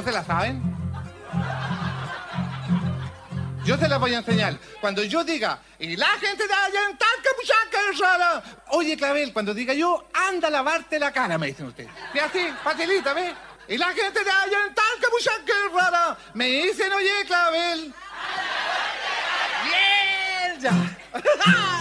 se la saben? Yo se las voy a enseñar. Cuando yo diga, y la gente de allá en Talcahuaca es rara. Oye, Clavel, cuando diga yo, anda a lavarte la cara, me dicen ustedes. Y así, facilita, ¿ves? Y la gente de allá en Talcahuaca es rara. Me dicen, oye, Clavel. ¡Bien! ¡Ya!